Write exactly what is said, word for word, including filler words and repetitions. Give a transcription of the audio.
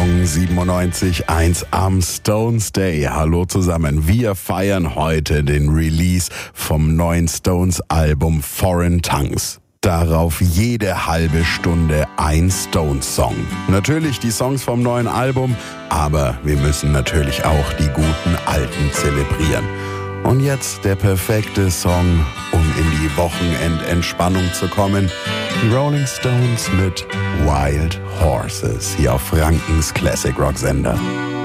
Song siebenundneunzig Komma eins am Stones Day. Hallo zusammen. Wir feiern heute den Release vom neuen Stones-Album Foreign Tongues. Darauf jede halbe Stunde ein Stones-Song. Natürlich die Songs vom neuen Album, aber wir müssen natürlich auch die guten alten zelebrieren. Und jetzt der perfekte Song, um in die Wochenendentspannung zu kommen. Die Rolling Stones mit Wild Horses hier auf Frankens Classic Rock Sender.